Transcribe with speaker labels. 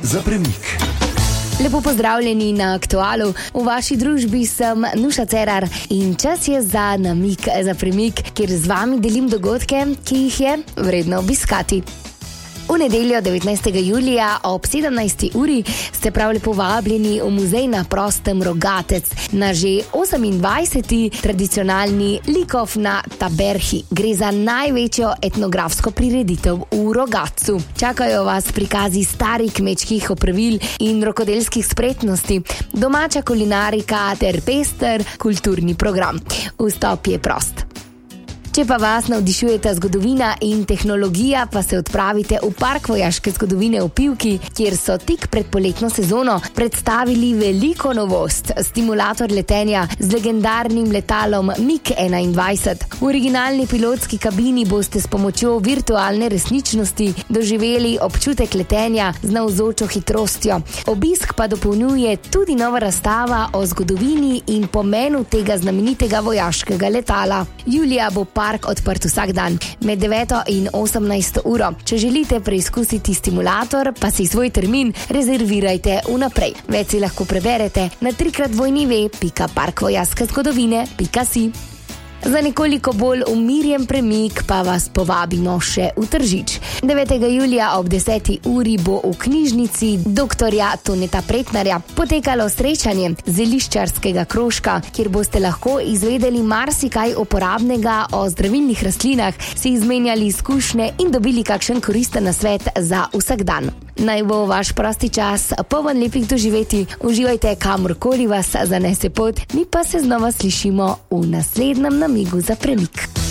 Speaker 1: za premik.
Speaker 2: Lepo pozdravljeni na Aktualu. V vaši družbi sem Nuša Cerar in čas je za namig za premik, kjer z vami delim dogodke, ki jih je vredno obiskati. V nedeljo 19. julija ob 17. uri ste prav lepo vabljeni v muzej na prostem Rogatec na že 28. tradicionalni likov na Taberhi. Gre za največjo etnografsko prireditev v Rogatcu. Čakajo vas prikazi starih kmečkih opravil in rokodelskih spretnosti, domača kulinarika ter pester kulturni program. Vstop je prost. Če pa vas navdišujeta zgodovina in tehnologija, pa se odpravite v Park vojaške zgodovine v Pivki, kjer so tik pred poletno sezono predstavili veliko novost. Stimulator letenja z legendarnim letalom MiG-21. V originalni pilotski kabini boste s pomočjo virtualne resničnosti doživeli občutek letenja z navzočo hitrostjo. Obisk pa dopolnjuje tudi nova razstava o zgodovini in pomenu tega znamenitega vojaškega letala. Julija bo park odprt vsak dan med 9. in 18. uro. Če želite preizkusiti stimulator, pa si svoj termin rezervirajte vnaprej. Več si lahko preberete na www.parkvojaškezgodovine.si. Za nekoliko bolj umirjen premik pa vas povabimo še v Tržič. 9. julija ob 10. uri bo v knjižnici doktorja Toneta Pretnarja potekalo srečanje zeliščarskega krožka, kjer boste lahko izvedeli marsikaj uporabnega o zdravilnih rastlinah, si izmenjali izkušnje in dobili kakšen koristen nasvet za vsak dan. Naj bo vaš prosti čas poln lepih doživetij, uživajte kamorkoli vas zanese pot, mi pa se znova slišimo v naslednjem namigu za premik.